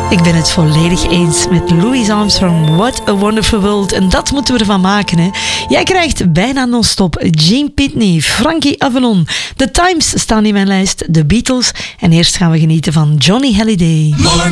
Ik ben het volledig eens met Louis Armstrong. What a wonderful world. En dat moeten we ervan maken, hè. Jij krijgt bijna non-stop Gene Pitney, Frankie Avalon. The Times staan in mijn lijst, The Beatles. En eerst gaan we genieten van Johnny Hallyday.